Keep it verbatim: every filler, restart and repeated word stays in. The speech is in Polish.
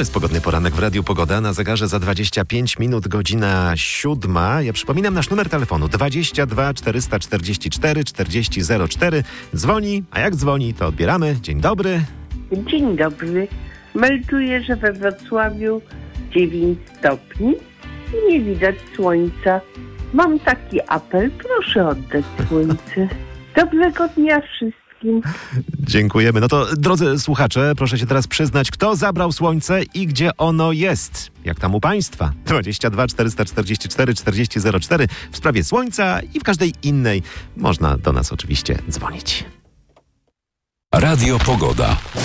jest Pogodny Poranek w Radiu Pogoda. Na zegarze za dwadzieścia pięć minut, godzina siódma. Ja przypominam nasz numer telefonu dwadzieścia dwa czterysta czterdzieści cztery czterdzieści zero cztery. Dzwoni, a jak dzwoni, to odbieramy. Dzień dobry. Dzień dobry. Melduję, że we Wrocławiu dziewięć stopni i nie widać słońca. Mam taki apel, proszę oddać słońce. Dobrego dnia wszystkim. Dziękujemy. No to, drodzy słuchacze, proszę się teraz przyznać, kto zabrał słońce i gdzie ono jest. Jak tam u państwa? dwadzieścia dwa czterysta czterdzieści cztery czterdzieści zero cztery. W sprawie słońca i w każdej innej można do nas oczywiście dzwonić. Radio Pogoda.